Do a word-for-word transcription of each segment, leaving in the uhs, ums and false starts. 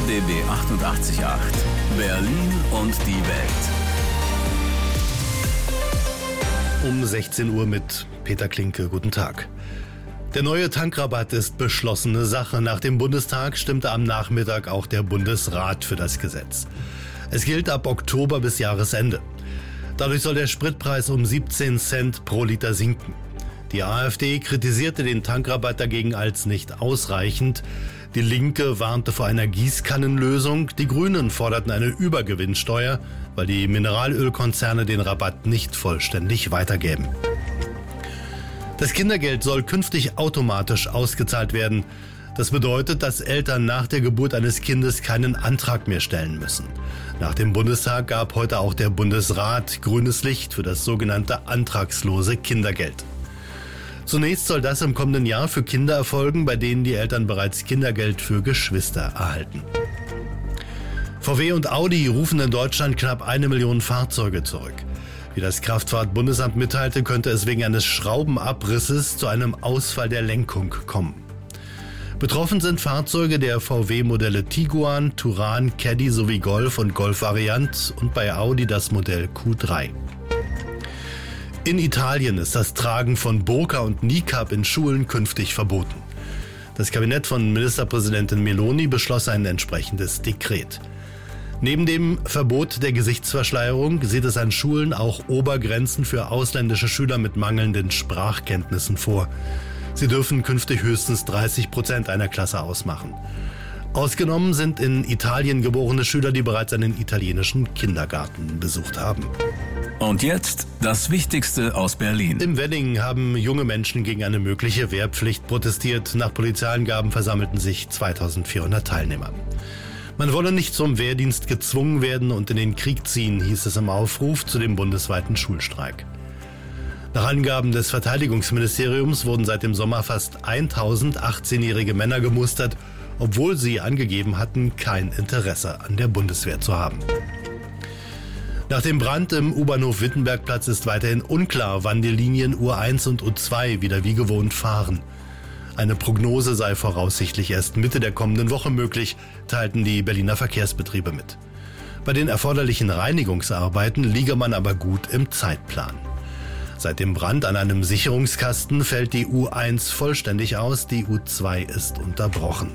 D B achtundachtzig Komma acht. Berlin und die Welt. Um sechzehn Uhr mit Peter Klinke. Guten Tag. Der neue Tankrabatt ist beschlossene Sache. Nach dem Bundestag stimmte am Nachmittag auch der Bundesrat für das Gesetz. Es gilt ab Oktober bis Jahresende. Dadurch soll der Spritpreis um siebzehn Cent pro Liter sinken. Die AfD kritisierte den Tankrabatt dagegen als nicht ausreichend. Die Linke warnte vor einer Gießkannenlösung. Die Grünen forderten eine Übergewinnsteuer, weil die Mineralölkonzerne den Rabatt nicht vollständig weitergeben. Das Kindergeld soll künftig automatisch ausgezahlt werden. Das bedeutet, dass Eltern nach der Geburt eines Kindes keinen Antrag mehr stellen müssen. Nach dem Bundestag gab heute auch der Bundesrat grünes Licht für das sogenannte antragslose Kindergeld. Zunächst soll das im kommenden Jahr für Kinder erfolgen, bei denen die Eltern bereits Kindergeld für Geschwister erhalten. V W und Audi rufen in Deutschland knapp eine Million Fahrzeuge zurück. Wie das Kraftfahrtbundesamt mitteilte, könnte es wegen eines Schraubenabrisses zu einem Ausfall der Lenkung kommen. Betroffen sind Fahrzeuge der V W-Modelle Tiguan, Touran, Caddy sowie Golf und Golf-Variant und bei Audi das Modell Q drei. In Italien ist das Tragen von Burka und Niqab in Schulen künftig verboten. Das Kabinett von Ministerpräsidentin Meloni beschloss ein entsprechendes Dekret. Neben dem Verbot der Gesichtsverschleierung sieht es an Schulen auch Obergrenzen für ausländische Schüler mit mangelnden Sprachkenntnissen vor. Sie dürfen künftig höchstens dreißig Prozent einer Klasse ausmachen. Ausgenommen sind in Italien geborene Schüler, die bereits einen italienischen Kindergarten besucht haben. Und jetzt das Wichtigste aus Berlin. Im Wedding haben junge Menschen gegen eine mögliche Wehrpflicht protestiert. Nach Polizeiangaben versammelten sich zweitausendvierhundert Teilnehmer. Man wolle nicht zum Wehrdienst gezwungen werden und in den Krieg ziehen, hieß es im Aufruf zu dem bundesweiten Schulstreik. Nach Angaben des Verteidigungsministeriums wurden seit dem Sommer fast tausend achtzehnjährige Männer gemustert, obwohl sie angegeben hatten, kein Interesse an der Bundeswehr zu haben. Nach dem Brand im U-Bahnhof Wittenbergplatz ist weiterhin unklar, wann die Linien U eins und U zwei wieder wie gewohnt fahren. Eine Prognose sei voraussichtlich erst Mitte der kommenden Woche möglich, teilten die Berliner Verkehrsbetriebe mit. Bei den erforderlichen Reinigungsarbeiten liege man aber gut im Zeitplan. Seit dem Brand an einem Sicherungskasten fällt die U eins vollständig aus, die U zwei ist unterbrochen.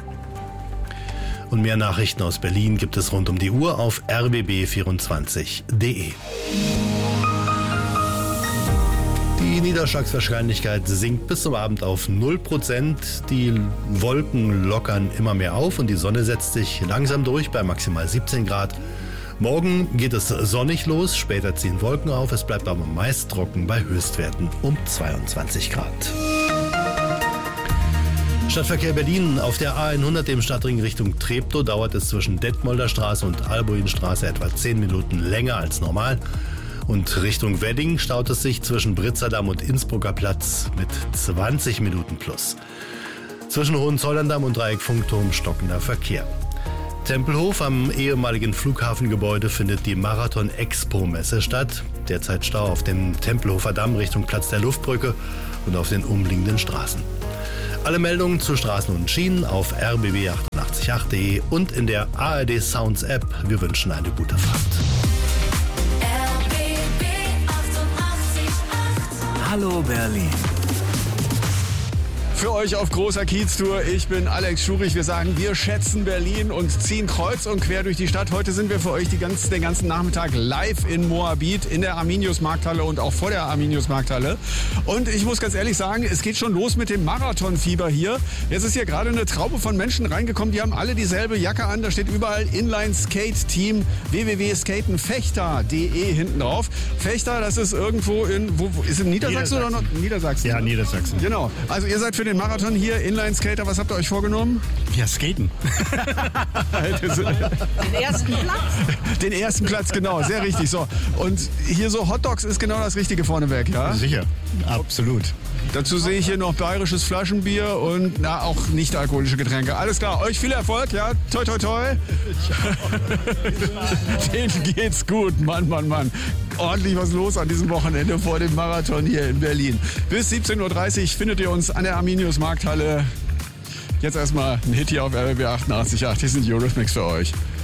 Und mehr Nachrichten aus Berlin gibt es rund um die Uhr auf r b b vierundzwanzig punkt d e. Die Niederschlagswahrscheinlichkeit sinkt bis zum Abend auf null Prozent. Die Wolken lockern immer mehr auf und die Sonne setzt sich langsam durch bei maximal siebzehn Grad. Morgen geht es sonnig los, später ziehen Wolken auf. Es bleibt aber meist trocken bei Höchstwerten um zweiundzwanzig Grad. Stadtverkehr Berlin. Auf der A hundert im Stadtring Richtung Treptow dauert es zwischen Detmolder Straße und Albuinstraße etwa zehn Minuten länger als normal. Und Richtung Wedding staut es sich zwischen Britzerdamm und Innsbrucker Platz mit zwanzig Minuten plus. Zwischen Hohenzollern-Damm und Dreieck Funkturm stockender Verkehr. Tempelhof am ehemaligen Flughafengebäude findet die Marathon-Expo-Messe statt. Derzeit Stau auf dem Tempelhofer Damm Richtung Platz der Luftbrücke und auf den umliegenden Straßen. Alle Meldungen zu Straßen und Schienen auf r b b achtundachtzig Komma acht punkt d e und in der A R D Sounds App. Wir wünschen eine gute Fahrt. R B B achtundachtzig Komma acht. Hallo Berlin. Für euch auf großer Kiez-Tour. Ich bin Alex Schurich. Wir sagen, wir schätzen Berlin und ziehen kreuz und quer durch die Stadt. Heute sind wir für euch die ganz, den ganzen Nachmittag live in Moabit, in der Arminius-Markthalle und auch vor der Arminius-Markthalle. Und ich muss ganz ehrlich sagen, es geht schon los mit dem Marathonfieber hier. Jetzt ist hier gerade eine Traube von Menschen reingekommen, die haben alle dieselbe Jacke an. Da steht überall Inline Skate Team w w w punkt skatenfechter punkt d e hinten drauf. Fechter, das ist irgendwo in, wo, ist in Niedersachsen, Niedersachsen oder noch? Niedersachsen. Ja, Niedersachsen. Genau. Also ihr seid für den Marathon hier, Inline-Skater, was habt ihr euch vorgenommen? Ja, skaten. Den ersten Platz. Den ersten Platz, genau, sehr richtig. So. Und hier so Hotdogs ist genau das Richtige vorneweg, ja? Sicher, absolut. Dazu sehe ich hier noch bayerisches Flaschenbier und na, auch nicht alkoholische Getränke. Alles klar, euch viel Erfolg, ja? Toi, toi, toi. Denen geht's gut, Mann, Mann, Mann. Ordentlich was los an diesem Wochenende vor dem Marathon hier in Berlin. Bis siebzehn Uhr dreißig findet ihr uns an der Arminius-Markthalle. Jetzt erstmal ein Hit hier auf R B B achtundachtzig Komma acht. Hier sind Eurythmics für euch.